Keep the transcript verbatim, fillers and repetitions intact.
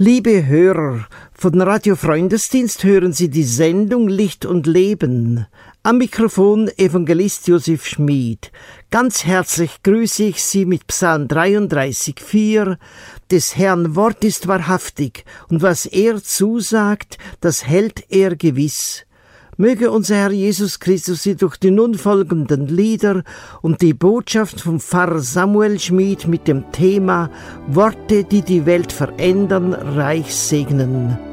Liebe Hörer, von Radio Freundesdienst hören Sie die Sendung Licht und Leben. Am Mikrofon Evangelist Josef Schmid. Ganz herzlich grüße ich Sie mit Psalm dreiunddreißig, vier. Des Herrn Wort ist wahrhaftig, und was er zusagt, das hält er gewiss. Möge unser Herr Jesus Christus Sie durch die nun folgenden Lieder und die Botschaft vom Pfarrer Samuel Schmid mit dem Thema Worte, die die Welt verändern, reich segnen.